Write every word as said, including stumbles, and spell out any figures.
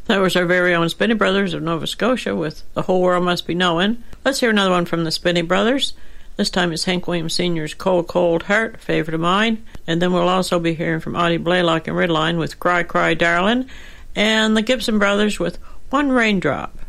That was our very own Spinney Brothers of Nova Scotia with The Whole World Must Be Knowing. Let's hear another one from the Spinney Brothers. This time it's Hank Williams Senior's Cold, Cold Heart, a favorite of mine. And then we'll also be hearing from Audie Blaylock and Ridline with Cry, Cry, Darlin', and the Gibson Brothers with One Raindrop.